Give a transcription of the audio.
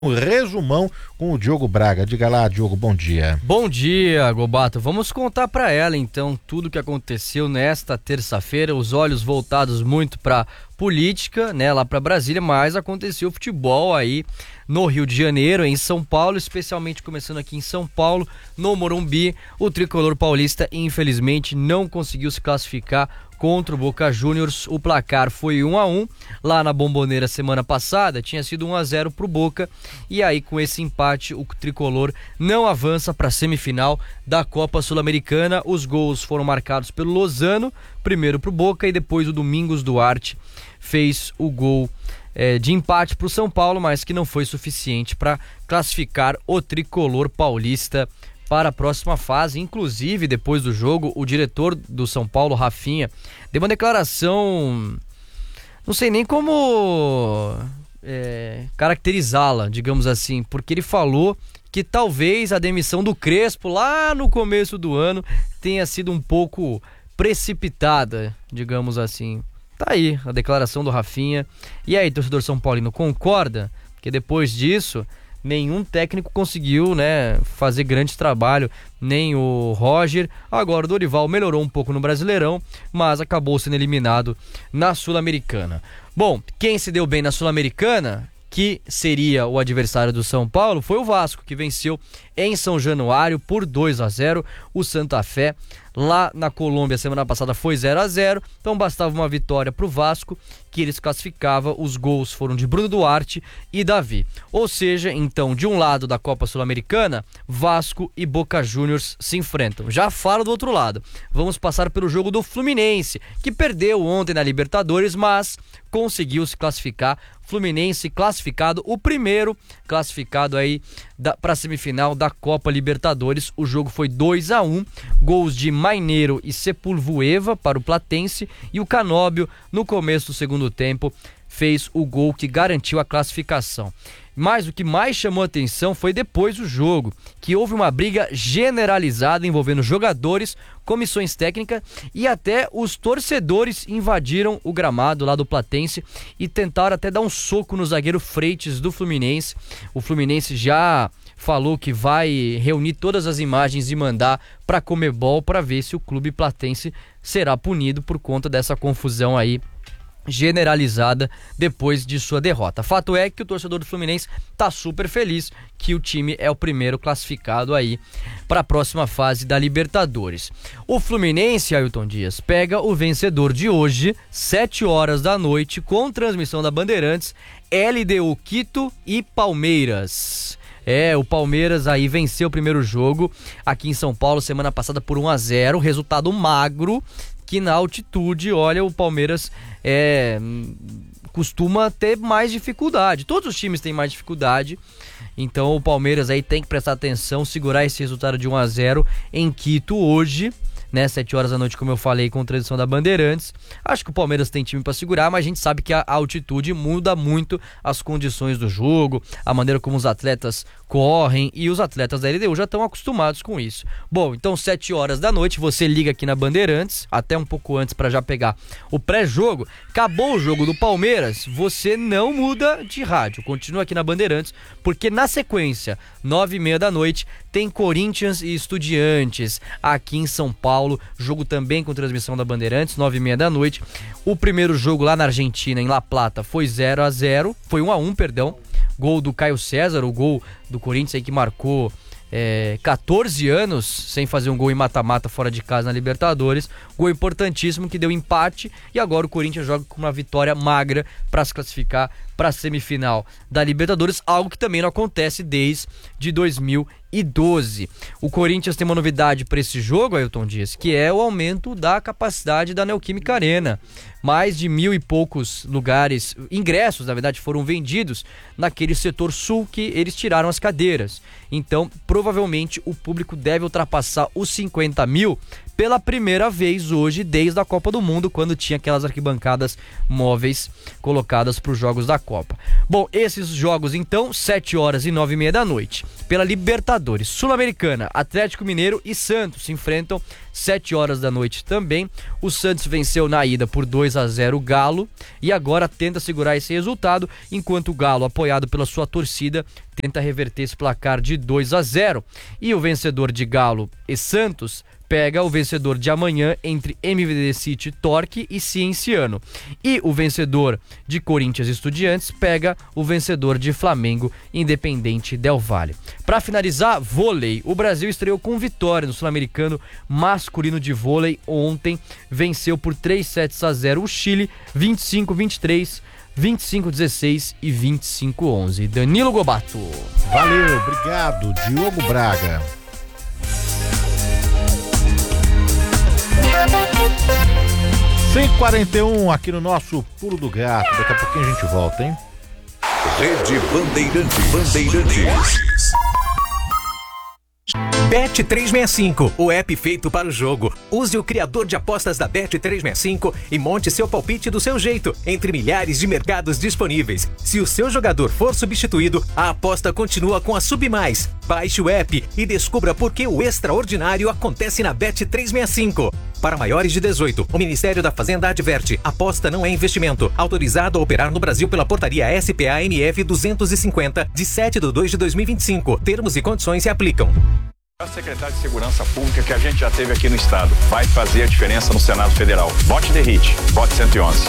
Um resumão com o Diogo Braga. Diga lá, Diogo, bom dia. Bom dia, Gobato. Vamos contar para ela, então, tudo o que aconteceu nesta terça-feira. Os olhos voltados muito para política, né, lá para Brasília, mas aconteceu futebol aí no Rio de Janeiro, em São Paulo, especialmente começando aqui em São Paulo, no Morumbi. O tricolor paulista, infelizmente, não conseguiu se classificar contra o Boca Juniors. O placar foi 1-1. Lá na Bombonera semana passada tinha sido 1-0 pro Boca, e aí com esse empate o tricolor não avança para a semifinal da Copa Sul-Americana. Os gols foram marcados pelo Lozano, primeiro pro Boca e depois o Domingos Duarte fez o gol de empate pro São Paulo, mas que não foi suficiente para classificar o tricolor paulista para a próxima fase. Inclusive, depois do jogo, o diretor do São Paulo, Rafinha, deu uma declaração, não sei nem como caracterizá-la, digamos assim, porque ele falou que talvez a demissão do Crespo lá no começo do ano tenha sido um pouco precipitada, digamos assim. Tá aí a declaração do Rafinha. E aí, torcedor São Paulino, concorda? Porque depois disso nenhum técnico conseguiu, né, fazer grande trabalho, nem o Roger. Agora o Dorival melhorou um pouco no Brasileirão, mas acabou sendo eliminado na Sul-Americana. Bom, quem se deu bem na Sul-Americana, que seria o adversário do São Paulo, foi o Vasco, que venceu em São Januário por 2-0 o Santa Fé. Lá na Colômbia, semana passada, foi 0-0, então bastava uma vitória pro Vasco, que ele se classificava. Os gols foram de Bruno Duarte e Davi. Ou seja, então, de um lado da Copa Sul-Americana, Vasco e Boca Juniors se enfrentam. Já falo do outro lado. Vamos passar pelo jogo do Fluminense, que perdeu ontem na Libertadores, mas conseguiu se classificar. Fluminense classificado, o primeiro classificado aí para a semifinal da Copa Libertadores. O jogo foi 2-1, gols de Maineiro e Sepulvueva para o Platense, e o Canóbio, no começo do segundo tempo, fez o gol que garantiu a classificação. Mas o que mais chamou a atenção foi depois do jogo, que houve uma briga generalizada envolvendo jogadores, comissões técnicas, e até os torcedores invadiram o gramado lá do Platense e tentaram até dar um soco no zagueiro Freitas do Fluminense. O Fluminense já falou que vai reunir todas as imagens e mandar para a Conmebol para ver se o clube platense será punido por conta dessa confusão aí generalizada depois de sua derrota. Fato é que o torcedor do Fluminense tá super feliz que o time é o primeiro classificado aí para a próxima fase da Libertadores. O Fluminense, Ailton Dias, pega o vencedor de hoje, 7 horas da noite, com transmissão da Bandeirantes, LDU Quito e Palmeiras. O Palmeiras aí venceu o primeiro jogo aqui em São Paulo semana passada por 1-0, resultado magro, que na altitude, olha, o Palmeiras costuma ter mais dificuldade. Todos os times têm mais dificuldade, então o Palmeiras aí tem que prestar atenção, segurar esse resultado de 1-0 em Quito hoje, né, 7 horas da noite, como eu falei, com transmissão da Bandeirantes. Acho que o Palmeiras tem time para segurar, mas a gente sabe que a altitude muda muito as condições do jogo, a maneira como os atletas correm, e os atletas da LDU já estão acostumados com isso. Bom, então 7 horas da noite, você liga aqui na Bandeirantes, até um pouco antes para já pegar o pré-jogo. Acabou o jogo do Palmeiras, você não muda de rádio, continua aqui na Bandeirantes, porque na sequência, 9h30 da noite, tem Corinthians e Estudiantes aqui em São Paulo, jogo também com transmissão da Bandeirantes, 9h30 da noite. O primeiro jogo lá na Argentina, em La Plata, foi 0-0, foi 1-1, perdão, gol do Caio César, o gol do Corinthians aí que marcou 14 anos sem fazer um gol em mata-mata fora de casa na Libertadores, gol importantíssimo que deu empate, e agora o Corinthians joga com uma vitória magra para se classificar para a semifinal da Libertadores, algo que também não acontece desde 2012. O Corinthians tem uma novidade para esse jogo, Ailton Dias, que é o aumento da capacidade da Neoquímica Arena. Mais de 1.000 e poucos lugares, ingressos, na verdade, foram vendidos naquele setor sul que eles tiraram as cadeiras. Então, provavelmente, o público deve ultrapassar os 50 mil pela primeira vez hoje, desde a Copa do Mundo, quando tinha aquelas arquibancadas móveis colocadas para os jogos da Copa. Copa. Bom, esses jogos então, 7 horas e 9h30 da noite. Pela Libertadores Sul-Americana, Atlético Mineiro e Santos se enfrentam 7 horas da noite também. O Santos venceu na ida por 2-0 o Galo e agora tenta segurar esse resultado, enquanto o Galo, apoiado pela sua torcida, tenta reverter esse placar de 2-0. E o vencedor de Galo e Santos pega o vencedor de amanhã entre MVD City, Torque e Cienciano. E o vencedor de Corinthians e Estudiantes pega o vencedor de Flamengo, Independente Del Valle. Para finalizar, vôlei. O Brasil estreou com vitória no Sul-Americano masculino de vôlei ontem. Venceu por 3-0 o Chile, 25-23, 25-16 e 25-11. Danilo Gobato. Valeu, obrigado, Diogo Braga. 5h41 aqui no nosso Pulo do Gato. Daqui a pouquinho a gente volta, hein? Rede Bandeirantes. Bet365, o app feito para o jogo. Use o criador de apostas da Bet365 e monte seu palpite do seu jeito, entre milhares de mercados disponíveis. Se o seu jogador for substituído, a aposta continua com a Submais. Baixe o app e descubra por que o extraordinário acontece na Bet365. Para maiores de 18, o Ministério da Fazenda adverte: aposta não é investimento. Autorizado a operar no Brasil pela portaria SPA-MF 250, de 7/2/2025. Termos e condições se aplicam. A secretária de Segurança Pública que a gente já teve aqui no estado vai fazer a diferença no Senado Federal. Vote The Hit, vote 111.